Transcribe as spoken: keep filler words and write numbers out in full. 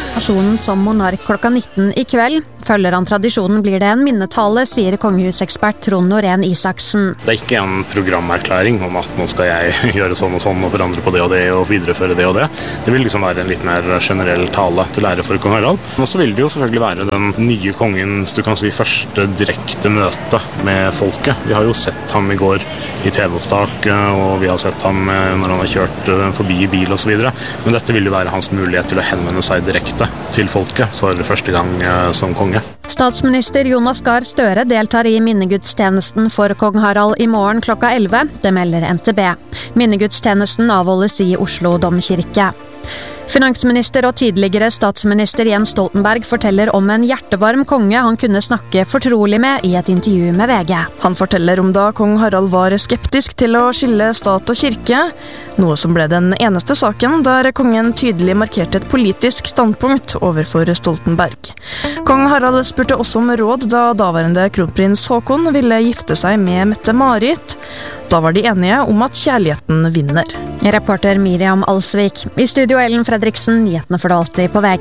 Nasjonen som monark klokka nitten i kveld. Følger han tradisjonen blir det en minnetale, sier kongehusekspert Trond Norén Isaksen. Det er ikke en programerklæring om at nå skal jeg gjøre sånn og sånn og forandre på det og det og videreføre det og det. Det vil liksom være en litt mer generell tale til ære for kong Harald. Og så vil det jo selvfølgelig være den nye kongens, du kan si, første direkte møte med folket. Vi har jo sett ham i går i T V-opptak, og vi har sett ham når han har kjørt forbi i bil og så videre. Men dette vil jo være hans mulighet til å henvende seg direkte til folket for første gang som konge. Statsminister Jonas Gahr Støre deltar i minnegudstjenesten for kong Harald i morgen klokka elleve, det melder N T B. Minnegudstjenesten avholdes i Oslo domkirke. Finansminister og tidligere statsminister Jens Stoltenberg forteller om en hjertevarm konge han kunne snakke fortrolig med i et intervju med V G. Han forteller om da kong Harald var skeptisk til å skille stat og kirke, noe som ble den eneste saken der kongen tydelig markerte et politisk standpunkt overfor Stoltenberg. Kong Harald spurte også om råd da daværende kronprins Haakon ville gifte seg med Mette-Marit. Da var de enige om at kjærligheten vinner. Reporter Miriam Alsvik. I studio Ellen Fredriksen, nyhetene for det alltid på V G.